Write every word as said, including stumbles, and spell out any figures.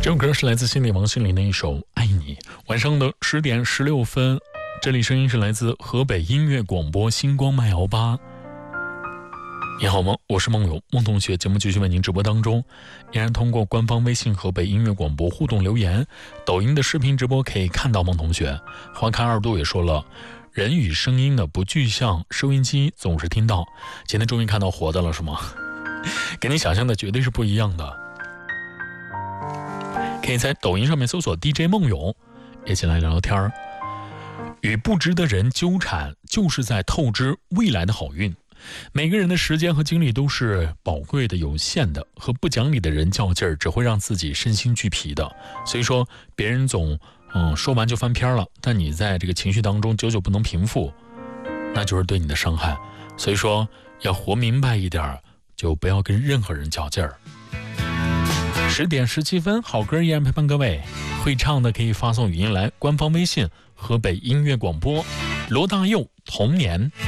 这首歌是来自心里王心凌的一首《爱你》。晚上的十点十六分，这里声音是来自河北音乐广播星光麦瑶吧。你好吗？我是梦友，梦同学。节目继续为您直播当中，依然通过官方微信河北音乐广播互动留言，抖音的视频直播可以看到梦同学。花开二度也说了，人与声音的不具象，收音机总是听到。今天终于看到活的了是吗？跟你想象的绝对是不一样的。可以在抖音上面搜索 D J 梦勇，一起来聊聊天儿。与不值得人纠缠，就是在透支未来的好运。每个人的时间和精力都是宝贵的、有限的，和不讲理的人较劲儿，只会让自己身心俱疲的。所以说，别人总嗯说完就翻篇了，但你在这个情绪当中久久不能平复，那就是对你的伤害。所以说，要活明白一点，就不要跟任何人较劲儿。十点十七分，好歌依然陪伴各位。会唱的可以发送语音来官方微信河北音乐广播。罗大佑《童年》。